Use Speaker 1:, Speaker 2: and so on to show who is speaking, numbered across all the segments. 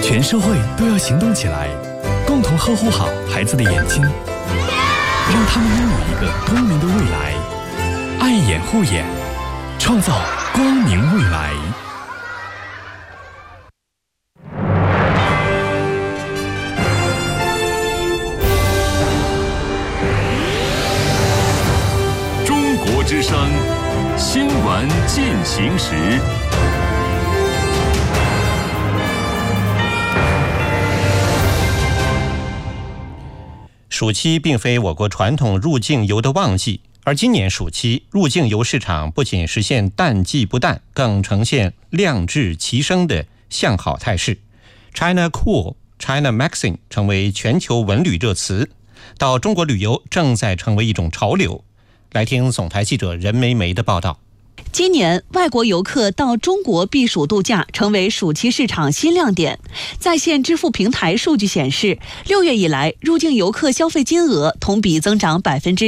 Speaker 1: 全社会都要行动起来，共同呵护好孩子的眼睛，让他们拥有一个光明的未来。爱眼护眼，创造光明未来。
Speaker 2: 中国之声新闻进行时。
Speaker 3: 暑期并非我国传统入境游的旺季，而今年暑期入境游市场不仅实现淡季不淡，更呈现量质齐升的向好态势。China Cool、China Maxing 成为全球文旅热词，到中国旅游正在成为一种潮流。来听总台记者任梅梅的报道。
Speaker 4: 今年外国游客到中国避暑度假成为暑期市场新亮点。在线支付平台数据显示，6月以来入境游客消费金额同比增长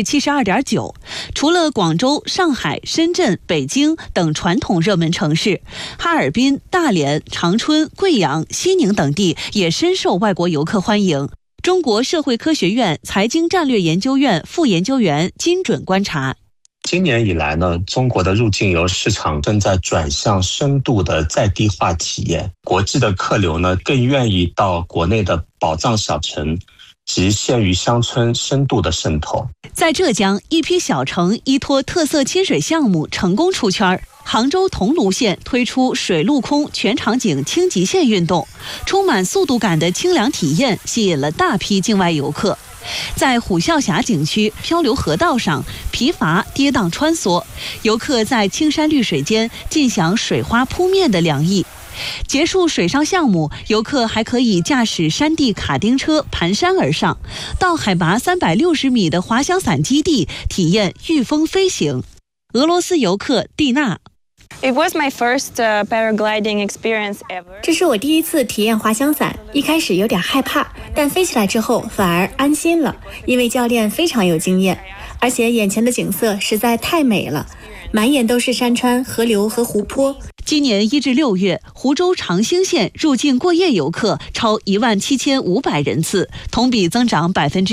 Speaker 4: 72.9%。除了广州、上海、深圳、北京等传统热门城市，哈尔滨、大连、长春、贵阳、西宁等地也深受外国游客欢迎。中国社会科学院财经战略研究院副研究员金准观察，
Speaker 5: 今年以来呢，中国的入境游市场正在转向深度的在地化体验，国际的客流呢更愿意到国内的宝藏小城及县域乡村深度的渗透。
Speaker 4: 在浙江，一批小城依托特色亲水项目成功出圈。杭州桐庐县推出水陆空全场景轻极限运动，充满速度感的清凉体验吸引了大批境外游客。在虎啸峡景区漂流河道上，皮筏跌宕穿梭，游客在青山绿水间尽享水花扑面的凉意。结束水上项目，游客还可以驾驶山地卡丁车盘山而上，到海拔360米的滑翔伞基地体验御风飞行。俄罗斯游客蒂娜。
Speaker 6: It was my first paragliding experience ever.
Speaker 7: 这是我第一次体验滑翔伞，一开始有点害怕，但飞起来之后反而安心了，因为教练非常有经验，而且眼前的景色实在太美了，满眼都是山川、河流和湖泊。
Speaker 4: 今年1至6月，湖州长兴县入境过夜游客超17500人次，同比增长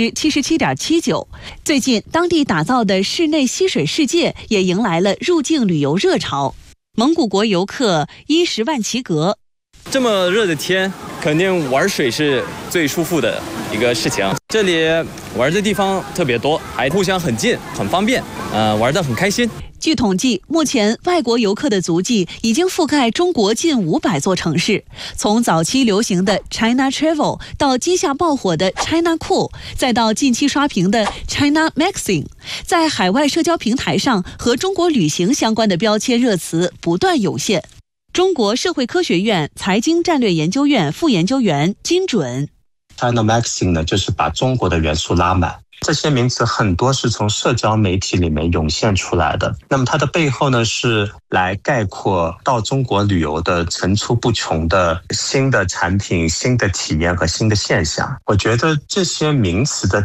Speaker 4: 77.79%。最近，当地打造的室内溪水世界也迎来了入境旅游热潮。蒙古国游客10万齐格，
Speaker 8: 这么热的天，肯定玩水是最舒服的一个事情。这里玩的地方特别多，还互相很近，很方便，玩得很开心。
Speaker 4: 据统计，目前外国游客的足迹已经覆盖中国近500座城市。从早期流行的 China Travel 到今夏爆火的 China Cool， 再到近期刷屏的 China Maxing， 在海外社交平台上和中国旅行相关的标签热词不断涌现。中国社会科学院财经战略研究院副研究员金准。
Speaker 5: China Maxing 呢，就是把中国的元素拉满。这些名词很多是从社交媒体里面涌现出来的，那么它的背后呢，是来概括到中国旅游的层出不穷的新的产品、新的体验和新的现象。我觉得这些名词的